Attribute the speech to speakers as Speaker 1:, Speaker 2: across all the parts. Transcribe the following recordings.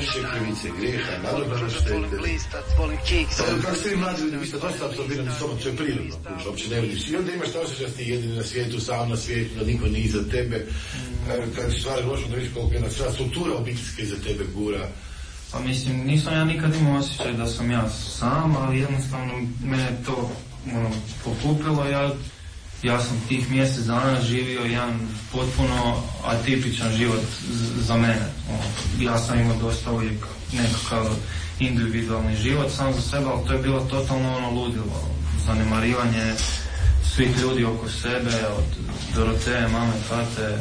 Speaker 1: naše krivice, grijeha, nadobrane štete.
Speaker 2: Volim kiksa.
Speaker 1: Kako ste vi mladi ljudi, vi ste dosta apsorbirani s sobom, to je prirodno, uopće ne vidiš. I onda imaš ta osjećaj da si jedini na svijetu, sam na svijetu, da niko nije iza tebe. Kad ti stvari lošo, da vidiš koliko jedna struktura obiteljska iza tebe gura.
Speaker 3: Pa mislim, nisam ja nikad imao osjećaj da sam ja sam, ali jednostavno mene to pokupilo. Ja sam tih mjesec dana živio jedan potpuno atipičan život za mene. Ja sam imao dosta uvijek nekakav individualni život sam za sebe, ali to je bilo totalno ludilo. Zanemarivanje svih ljudi oko sebe, od Doroteje, mame, tate,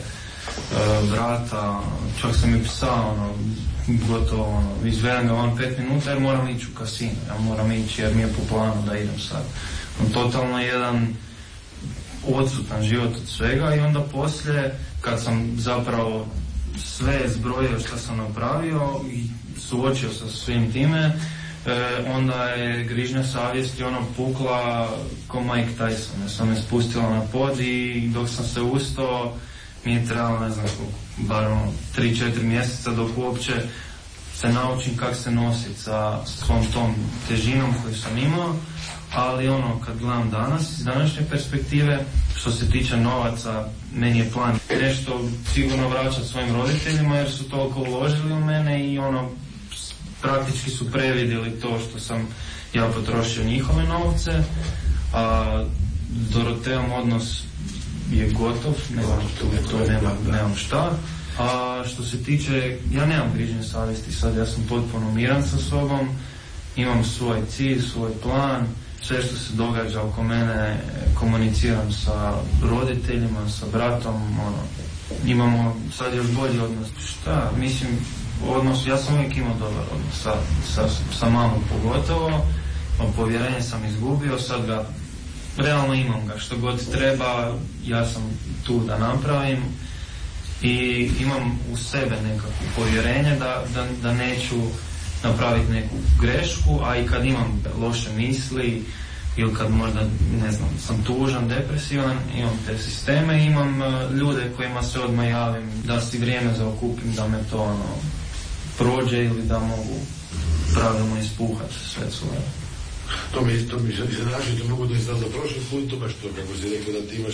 Speaker 3: brata, čak sam i psa, gotovo, izvedem ga 5 minuta jer moram ići u kasino, ja moram ići jer mi je po planu da idem sad. Totalno jedan odsutan život od svega i onda poslije, kad sam zapravo sve zbrojio što sam napravio i suočio sa svim time, onda je grižnja savjesti pukla ko Mike Tyson. Ja sam me spustila na pod i dok sam se ustao mi je trebalo, ne znam, bar 3-4 mjeseca dok uopće se naučim kako se nositi sa svom tom težinom koju sam imao, ali kad gledam danas, iz današnje perspektive, što se tiče novaca, meni je plan nešto sigurno vraćati svojim roditeljima jer su toliko uložili u mene i praktički su previdjeli to što sam ja potrošio njihove novce, a s Dorotejom odnos je gotov, nemam šta. A što se tiče, ja nemam grižnje savjesti sad, ja sam potpuno miran sa sobom, imam svoj cilj, svoj plan, sve što se događa oko mene komuniciram sa roditeljima, sa bratom, imamo sad još bolji odnos. Šta, mislim, odnos, ja sam uvijek imao dobar odnos sa mamom pogotovo, povjerenje sam izgubio, sad ga realno imam ga, što god treba, ja sam tu da napravim i imam u sebe nekakvo povjerenje da neću napraviti neku grešku, a i kad imam loše misli ili kad možda, ne znam, sam tužan, depresivan, imam te sisteme, imam ljude kojima se odmah javim da si vrijeme zaokupim, da me to prođe ili da mogu pravilno ispuhati sve svoje.
Speaker 1: To mi iznenađuje, to mogu da izgleda za prošli put, to baš to, kako si rekao da ti imaš